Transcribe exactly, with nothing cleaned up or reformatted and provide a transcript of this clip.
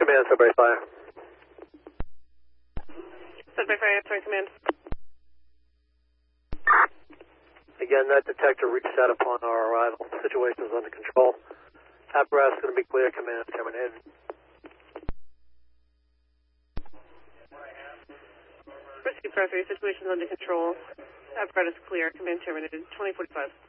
Command, Sudbury Fire. Sudbury Fire, Sudbury Command. Again, that detector reached out upon our arrival. Situation is under control. Apparatus is going to be clear. Command terminated. Rescue Press, situation is under control. Apparatus clear. Command terminated. twenty forty-five.